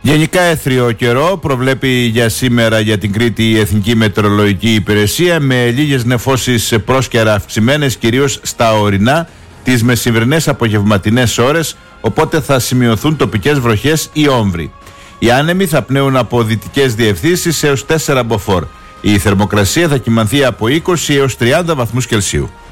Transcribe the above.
Γενικά έθριο καιρό προβλέπει για σήμερα για την Κρήτη η Εθνική Μετεωρολογική Υπηρεσία, με λίγες νεφώσεις πρόσκαιρα αυξημένες κυρίως στα ορεινά τις μεσημβρινές απογευματινές ώρες, οπότε θα σημειωθούν τοπικές βροχές ή όμβροι. Οι άνεμοι θα πνέουν από δυτικές διευθύνσεις έως 4 μποφόρ. Η θερμοκρασία θα κυμανθεί από 20 έως 30 βαθμούς Κελσίου.